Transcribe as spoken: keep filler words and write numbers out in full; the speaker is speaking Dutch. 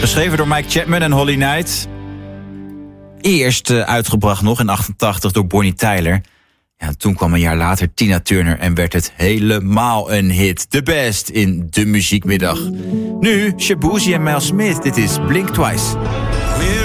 Geschreven door Mike Chapman en Holly Knight. Eerst uh, uitgebracht nog in achtentachtig door Bonnie Tyler. Ja, toen kwam een jaar later Tina Turner en werd het helemaal een hit. The Best in de muziekmiddag. Nu Shaboozey en Mel Smith. Dit is Blink Twice.